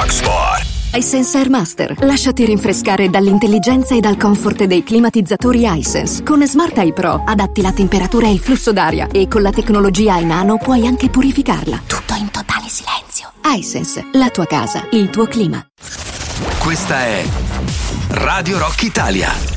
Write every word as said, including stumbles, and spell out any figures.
Rock Sport. iSense Air Master. Lasciati rinfrescare dall'intelligenza e dal comfort dei climatizzatori iSense. Con Smart Eye Pro adatti la temperatura e il flusso d'aria e con la tecnologia iNano puoi anche purificarla. Tutto in totale silenzio. iSense, la tua casa, il tuo clima. Questa è Radio Rock Italia.